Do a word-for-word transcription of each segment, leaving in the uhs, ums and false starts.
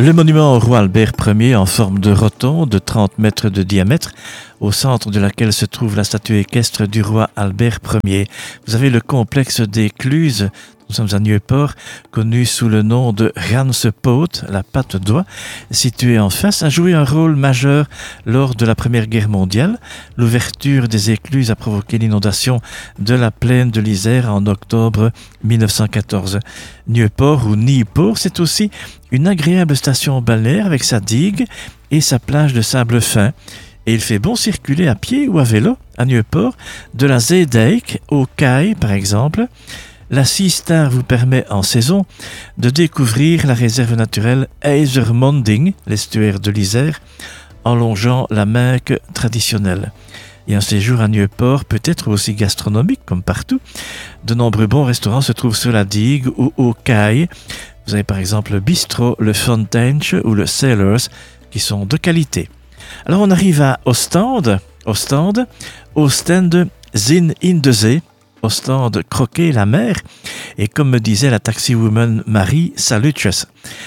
Le monument au roi Albert Ier en forme de rotonde de trente mètres de diamètre, au centre de laquelle se trouve la statue équestre du roi Albert Ier. Vous avez le complexe d'Écluse, nous sommes à Nieuwpoort, connu sous le nom de Gansepoot, la patte d'oie, situé en face, a joué un rôle majeur lors de la Première Guerre mondiale. L'ouverture des écluses a provoqué l'inondation de la plaine de l'Isère en octobre mille neuf cent quatorze. Nieuwpoort ou Nieuwpoort, c'est aussi une agréable station balnéaire avec sa digue et sa plage de sable fin. Et il fait bon circuler à pied ou à vélo à Nieuwpoort, de la Zeedijk au Kaai par exemple. La Sea Star vous permet en saison de découvrir la réserve naturelle IJsselmonde, l'estuaire de l'Isère, en longeant la Meuk traditionnelle. Et un séjour à Nieuwpoort peut être aussi gastronomique comme partout. De nombreux bons restaurants se trouvent sur la digue ou au Kaai. Vous avez par exemple le bistrot, le Fonteinche ou le Sailors qui sont de qualité. Alors on arrive à Ostende, Ostende, Oostende, Zin in de Zee. Ostende, croquer la mer, et comme me disait la taxiwoman Marie, salutjes.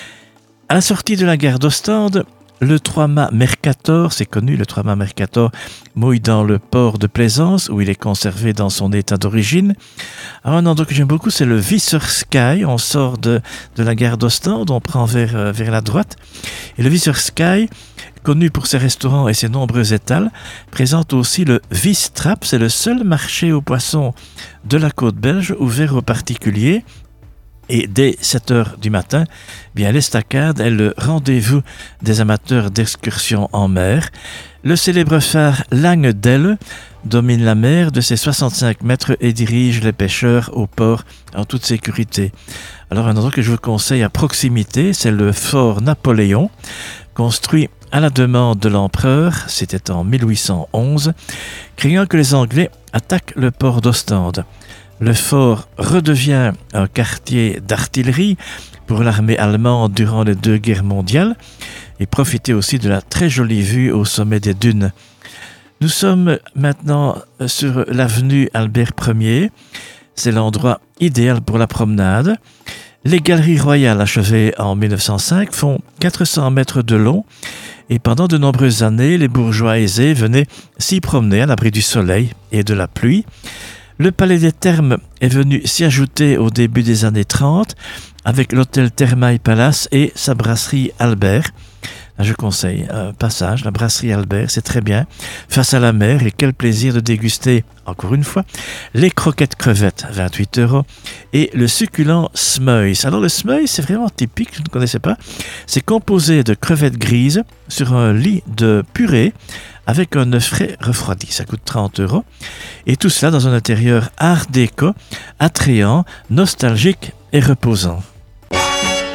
À la sortie de la gare d'Ostende, le trois-mâts Mercator, c'est connu, le trois-mâts Mercator mouille dans le port de Plaisance, où il est conservé dans son état d'origine. Alors un endroit que j'aime beaucoup, c'est le Visserskaai. On sort de, de la gare d'Ostende, on prend vers, vers la droite. Et le Visserskaai, connu pour ses restaurants et ses nombreux étals, présente aussi le Vistrap. C'est le seul marché aux poissons de la côte belge ouvert aux particuliers. Et dès sept heures du matin, bien l'estacade est le rendez-vous des amateurs d'excursions en mer. Le célèbre phare Langedelle domine la mer de ses soixante-cinq mètres et dirige les pêcheurs au port en toute sécurité. Alors un endroit que je vous conseille à proximité, c'est le fort Napoléon, construit à la demande de l'empereur, c'était en mille huit cent onze, craignant que les Anglais attaquent le port d'Ostende. Le fort redevient un quartier d'artillerie pour l'armée allemande durant les deux guerres mondiales et profitait aussi de la très jolie vue au sommet des dunes. Nous sommes maintenant sur l'avenue Albert Ier. C'est l'endroit idéal pour la promenade. Les Galeries Royales, achevées en mille neuf cent cinq, font quatre cents mètres de long et pendant de nombreuses années, les bourgeois aisés venaient s'y promener à l'abri du soleil et de la pluie. Le Palais des Thermes est venu s'y ajouter au début des années trente avec l'hôtel Thermae Palace et sa brasserie Albert. Là, je conseille un passage, la brasserie Albert, c'est très bien, face à la mer, et quel plaisir de déguster, encore une fois, les croquettes crevettes, vingt-huit euros, et le succulent smeuïs. Alors le smeuïs, c'est vraiment typique, je ne connaissais pas, c'est composé de crevettes grises sur un lit de purée avec un œuf frais refroidi, ça coûte trente euros, et tout cela dans un intérieur art déco, attrayant, nostalgique et reposant.